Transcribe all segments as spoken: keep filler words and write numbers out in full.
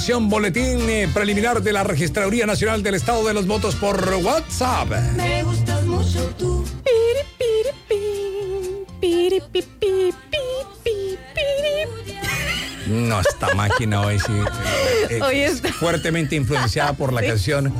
atención, boletín eh, preliminar de la Registraduría Nacional del Estado de los Votos por WhatsApp. Me gustas mucho tú. No, esta máquina hoy sí eh, Hoy es está- fuertemente influenciada por la Sí. canción.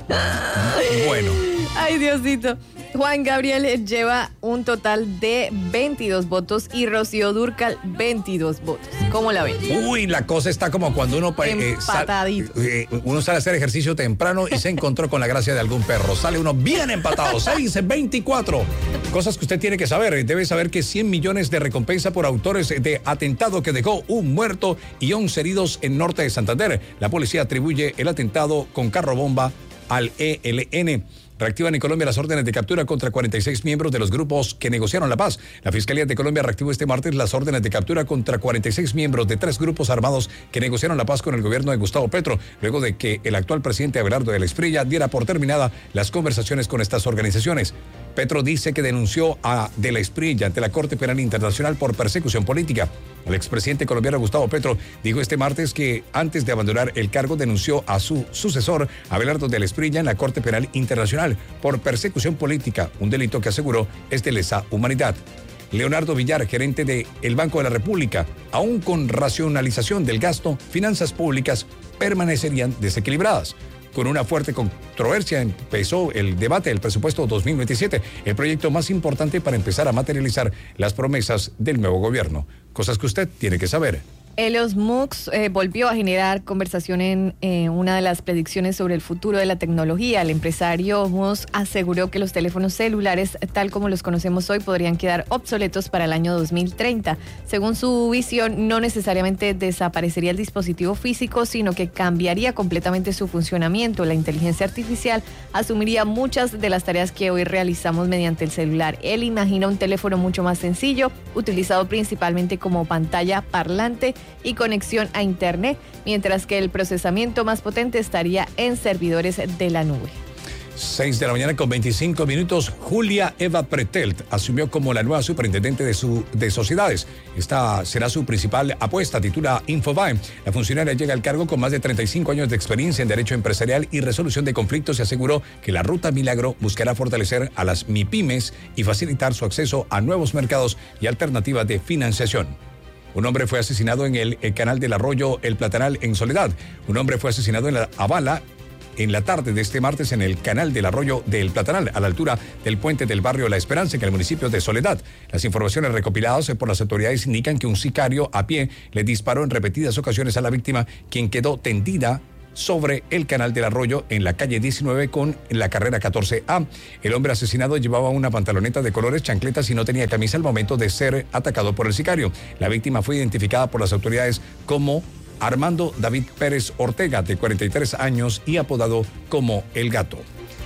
Bueno, Ay, Diosito. Juan Gabriel lleva un total de veintidós votos y Rocío Dúrcal veintidós votos. ¿Cómo la ven? uy, la cosa está como cuando uno, eh, sal- Empatadito. eh, uno sale a hacer ejercicio temprano y se encontró con la gracia de algún perro. Sale uno bien empatado, seis veinticuatro. Cosas que usted tiene que saber. Debe saber que cien millones de recompensa por autores de atentado que dejó un muerto y once heridos en norte de Santander. La policía atribuye el atentado con carro bomba al E L N. Reactivan en Colombia las órdenes de captura contra cuarenta y seis miembros de los grupos que negociaron la paz. La Fiscalía de Colombia reactivó este martes las órdenes de captura contra cuarenta y seis miembros de tres grupos armados que negociaron la paz con el gobierno de Gustavo Petro, luego de que el actual presidente Abelardo de la Espriella diera por terminada las conversaciones con estas organizaciones. Petro dice que denunció a De la Espriella ante la Corte Penal Internacional por persecución política. El expresidente colombiano Gustavo Petro dijo este martes que antes de abandonar el cargo denunció a su sucesor, Abelardo de la Espriella, en la Corte Penal Internacional por persecución política, un delito que aseguró es de lesa humanidad. Leonardo Villar, gerente de el Banco de la República, aún con racionalización del gasto, finanzas públicas permanecerían desequilibradas. Con una fuerte controversia empezó el debate del presupuesto dos mil veintisiete, el proyecto más importante para empezar a materializar las promesas del nuevo gobierno. Cosas que usted tiene que saber. Elon Musk eh, volvió a generar conversación en eh, una de las predicciones sobre el futuro de la tecnología. El empresario Musk aseguró que los teléfonos celulares, tal como los conocemos hoy, podrían quedar obsoletos para el año dos mil treinta. Según su visión, no necesariamente desaparecería el dispositivo físico, sino que cambiaría completamente su funcionamiento. La inteligencia artificial asumiría muchas de las tareas que hoy realizamos mediante el celular. Él imagina un teléfono mucho más sencillo, utilizado principalmente como pantalla parlante y conexión a internet, mientras que el procesamiento más potente estaría en servidores de la nube. seis de la mañana con veinticinco minutos. Julia Eva Pretelt asumió como la nueva superintendente de, su, de sociedades. Esta será su principal apuesta, titula Infobae. La funcionaria llega al cargo con más de treinta y cinco años de experiencia en derecho empresarial y resolución de conflictos y aseguró que la Ruta Milagro buscará fortalecer a las MIPYMES y facilitar su acceso a nuevos mercados y alternativas de financiación. Un hombre fue asesinado en el, el canal del arroyo El Platanal en Soledad. Un hombre fue asesinado en la Avala en la tarde de este martes en el canal del arroyo del Platanal, a la altura del puente del barrio La Esperanza, en el municipio de Soledad. Las informaciones recopiladas por las autoridades indican que un sicario a pie le disparó en repetidas ocasiones a la víctima, quien quedó tendida sobre el canal del arroyo en la calle diecinueve con la carrera catorce A. El hombre asesinado llevaba una pantaloneta de colores, chancletas y no tenía camisa al momento de ser atacado por el sicario. La víctima fue identificada por las autoridades como Armando David Pérez Ortega, de cuarenta y tres años y apodado como El Gato.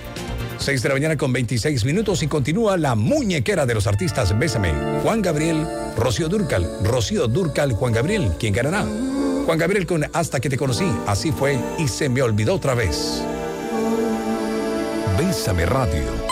seis de la mañana con veintiséis minutos y continúa la muñequera de los artistas Bésame. Juan Gabriel, Rocío Dúrcal. Rocío Dúrcal, Juan Gabriel. ¿Quién ganará? Juan Gabriel con Hasta que te conocí. Así fue y se me olvidó otra vez. Bésame Radio.